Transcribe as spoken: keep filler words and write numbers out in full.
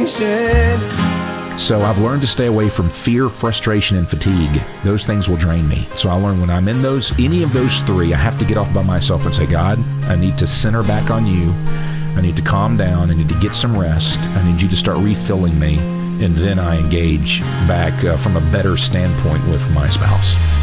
So I've learned to stay away from fear, frustration, and fatigue. Those things will drain me. So I learned when I'm in those, any of those three, I have to get off by myself and say, God, I need to center back on you. I need to calm down. I need to get some rest. I need you to start refilling me. And then I engage back uh, from a better standpoint with my spouse.